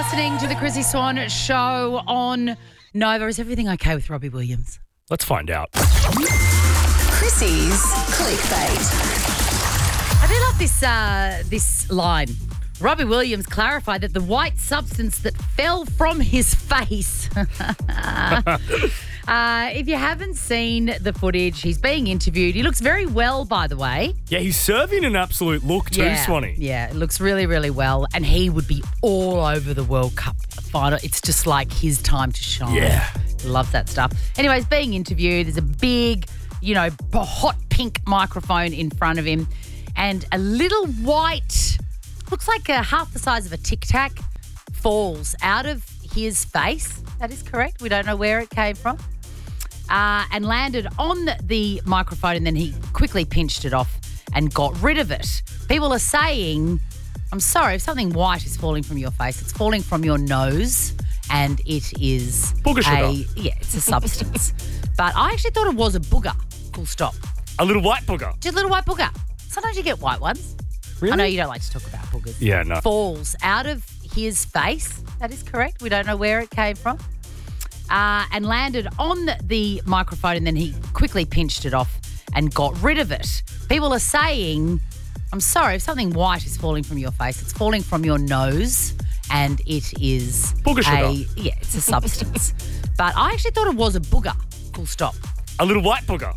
listening to the Chrissy Swan Show on Nova. Is everything okay with Robbie Williams? Let's find out. Chrissy's Clickbait. I do love this line. Robbie Williams clarified that the white substance that fell from his face. If you haven't seen the footage, he's being interviewed. He looks very well, by the way. Yeah, he's serving an absolute look too, Swanee. Yeah, it looks really, really well. And he would be all over the World Cup final. It's just like his time to shine. Yeah. Loves that stuff. Anyways, being interviewed, there's a big, hot pink microphone in front of him and a little white, looks like half the size of a Tic Tac, falls out of his face. That is correct. We don't know where it came from. And landed on the microphone, and then he quickly pinched it off and got rid of it. People are saying, I'm sorry, if something white is falling from your face, it's falling from your nose, and it is booger sugar. It's a substance. But I actually thought it was a booger, full stop. A little white booger. Just a little white booger. Sometimes you get white ones. Really? I know you don't like to talk about boogers. Yeah, no. Falls out of his face. That is correct. We don't know where it came from. And landed on the microphone, and then he quickly pinched it off and got rid of it. People are saying, I'm sorry, if something white is falling from your face, it's falling from your nose, and it is booger sugar. It's a substance. But I actually thought it was a booger, full stop. A little white booger.